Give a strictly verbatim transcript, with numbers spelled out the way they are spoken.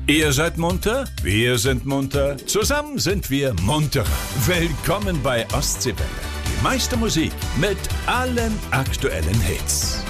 Ihr seid munter, wir sind munter, zusammen sind wir munterer. Willkommen bei Ostseewelle. Die meiste Musik mit allen aktuellen Hits.